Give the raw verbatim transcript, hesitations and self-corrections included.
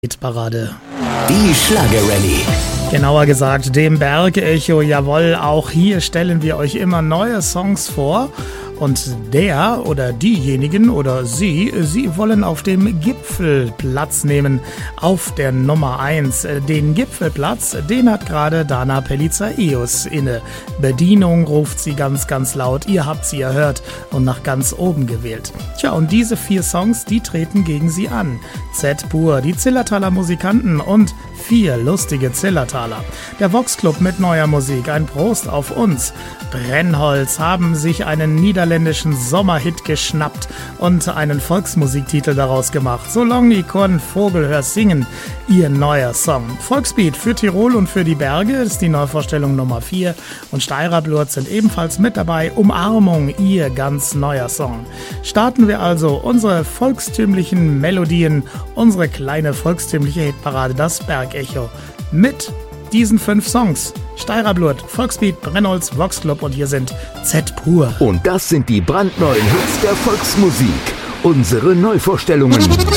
Hitparade. Die Schlagerrallye. Genauer gesagt, dem Bergecho, jawohl, auch hier stellen wir euch immer neue Songs vor. Und der oder diejenigen oder sie, sie wollen auf dem Gipfel Platz nehmen, auf der Nummer eins. Den Gipfelplatz, den hat gerade Dana Pelizaeus inne. Bedienung ruft sie ganz, ganz laut, ihr habt sie erhört und nach ganz oben gewählt. Tja, und diese vier Songs, die treten gegen sie an. Z Pur, die Zillertaler Musikanten und vier lustige Zillertaler. Der Vox Club mit neuer Musik, ein Prost auf uns. Brennholz haben sich einen niederländischen Sommerhit geschnappt und einen Volksmusiktitel daraus gemacht. So long die Korn Vogel hörst singen, ihr neuer Song. Volksbeat für Tirol und für die Berge ist die Neuvorstellung Nummer vier und Steirer Blurt sind ebenfalls mit dabei. Umarmung, ihr ganz neuer Song. Starten wir also unsere volkstümlichen Melodien, unsere kleine volkstümliche Hitparade, das Bergecho, mit diesen fünf Songs. Steirer Blurt, Volksbeat, Brennholz, Vox Club und hier sind Z Pur. Und das sind die brandneuen Hits der Volksmusik. Unsere Neuvorstellungen.